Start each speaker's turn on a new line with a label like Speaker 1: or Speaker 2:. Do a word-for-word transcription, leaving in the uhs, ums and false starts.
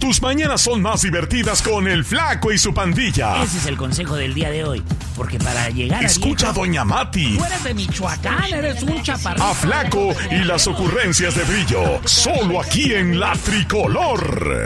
Speaker 1: tus mañanas son más divertidas con el Flaco y su pandilla.
Speaker 2: Ese es el consejo del día de hoy. Porque para llegar a
Speaker 1: Escucha
Speaker 2: viejo,
Speaker 1: a Doña Mati.
Speaker 2: Tú eres de Michoacán, eres un chaparrito.
Speaker 1: A Flaco y las ocurrencias de Brillo. Solo aquí en La Tricolor.